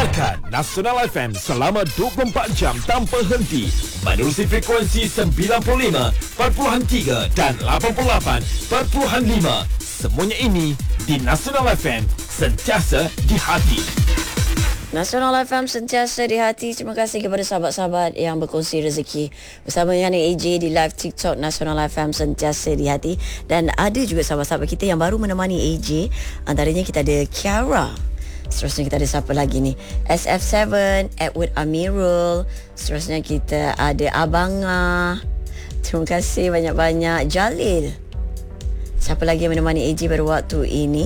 Dengarkan Nasional FM selama 24 jam tanpa henti menerusi frekuensi 95.3 dan 88.5. Semuanya ini di Nasional FM, sentiasa di hati. Nasional FM sentiasa di hati. Terima kasih kepada sahabat-sahabat yang berkongsi rezeki bersama dengan AJ di live TikTok Nasional FM sentiasa di hati. Dan ada juga sahabat-sahabat kita yang baru menemani AJ. Antaranya kita ada Kiara. Seterusnya kita ada siapa lagi ni? SF7, Edward Amirul. Seterusnya kita ada Abanga. Terima kasih banyak-banyak. Jalil. Siapa lagi yang menemani AJ pada waktu ini?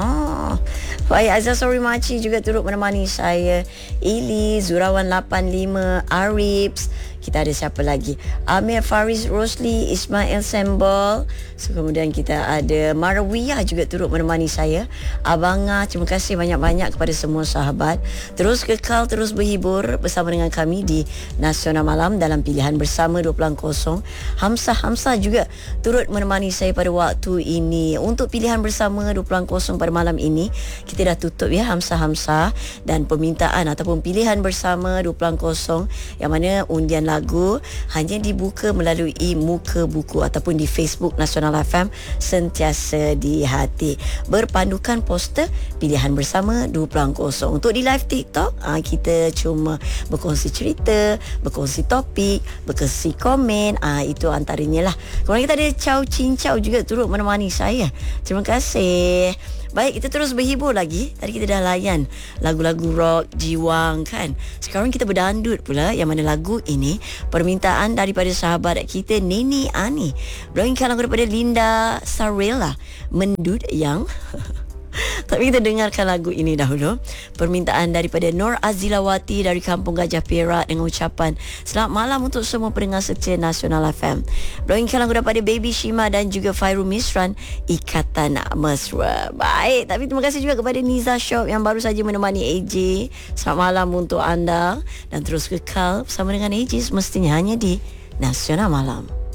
Baik, Azhar Sori Maci juga turut menemani saya. Ili, Zurawan 85, Arips. Kita ada siapa lagi? Amir Faris Rosli, Ismail Sembol. Kemudian kita ada Marwiyah juga turut menemani saya. Abanga, terima kasih banyak-banyak kepada semua sahabat. Terus kekal, terus berhibur bersama dengan kami di Nasional Malam dalam pilihan bersama 20.0. Hamzah juga turut menemani saya pada waktu ini. Untuk pilihan bersama 20.0 pada malam ini, kita dah tutup ya Hamzah. Dan permintaan ataupun pilihan bersama 20.0 yang mana undian lagu hanya dibuka melalui muka buku ataupun di Facebook Nasional FM sentiasa di hati. Berpandukan poster pilihan bersama 20.0. Untuk di live TikTok, kita cuma berkongsi cerita, berkongsi topik, berkongsi komen. Itu antaranya lah. Kemudian kita ada Chow Chin Chow juga turut menemani saya. Terima kasih. Baik, kita terus berhibur lagi. Tadi kita dah layan lagu-lagu rock, jiwang kan. Sekarang kita berdandut pula, yang mana lagu ini permintaan daripada sahabat kita Nini Ani. Berangkat lagu daripada Linda Sarela, Mendut Yang. Tapi kita dengarkan lagu ini dahulu. Permintaan daripada Nur Azilawati dari Kampung Gajah Perak dengan ucapan selamat malam untuk semua pendengar setia Nasional FM. Berangkat lagu daripada Baby Shima dan juga Fairul Misran, Ikatan Mesra. Baik, tapi terima kasih juga kepada Niza Shop yang baru saja menemani AJ. Selamat malam untuk anda dan terus kekal bersama dengan AJ semestinya hanya di Nasional Malam.